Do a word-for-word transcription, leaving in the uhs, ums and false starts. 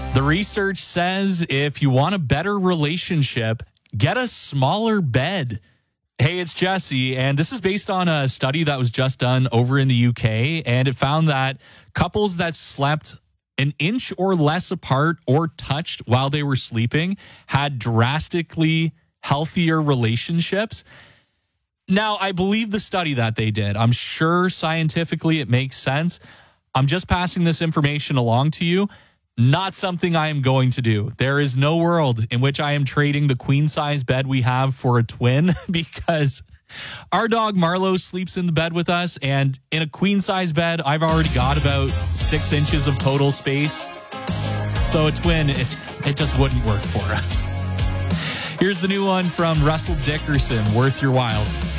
The research says if you want a better relationship, get a smaller bed. Hey, it's Jesse, and this is based on a study that was just done over in the U K, and it found that couples that slept an inch or less apart or touched while they were sleeping had drastically healthier relationships. Now, I believe the study that they did. I'm sure scientifically it makes sense. I'm just passing this information along to you. Not something I am going to do. There is no world in which I am trading the queen size bed we have for a twin, because our dog Marlo sleeps in the bed with us, and in a queen size bed, I've already got about six inches of total space. So a twin, it, it just wouldn't work for us. Here's the new one from Russell Dickerson, Worth Your While.